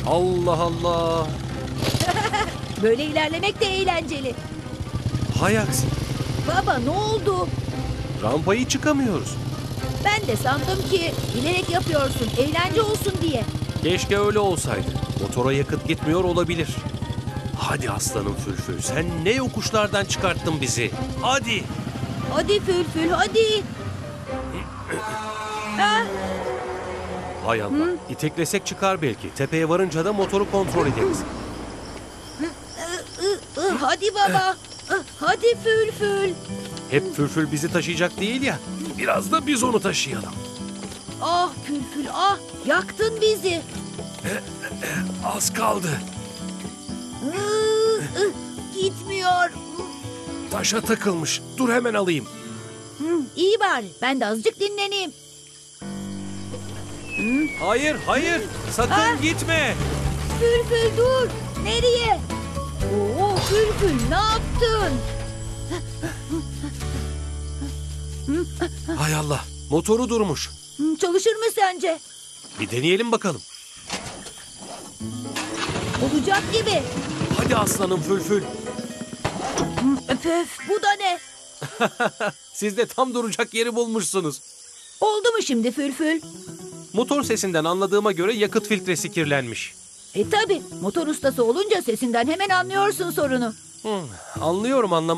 Allah Allah. Böyle ilerlemek de eğlenceli. Hay aksi. Baba ne oldu? Rampayı çıkamıyoruz. Ben de sandım ki bilerek yapıyorsun, eğlence olsun diye. Keşke öyle olsaydı. Motora yakıt gitmiyor olabilir. Hadi aslanım Fülfül. Sen ne yokuşlardan çıkarttın bizi. Hadi. Hadi Fülfül, hadi. Ah, Hay Allah. İteklesek çıkar belki. Tepeye varınca da motoru kontrol ederiz. hadi baba. Hadi Fülfül. Hep Fülfül bizi taşıyacak değil ya. Biraz da biz onu taşıyalım. Ah Fülfül, ah. Yaktın bizi. Az kaldı. Gitmiyor. Taşa takılmış. Dur hemen alayım. İyi bari. Ben de azıcık dinleneyim. Hayır, hayır. Sakın gitme. Fülfül dur. Nereye? Oo Fülfül ne yaptın? Hay Allah. Motoru durmuş. Çalışır mı sence? Bir deneyelim bakalım. Olacak gibi. Hadi aslanım Fülfül. Öf bu da ne? Siz de tam duracak yeri bulmuşsunuz. Oldu mu şimdi Fülfül? Motor sesinden anladığıma göre yakıt filtresi kirlenmiş. Tabi motor ustası olunca sesinden hemen anlıyorsun sorunu. Anlıyorum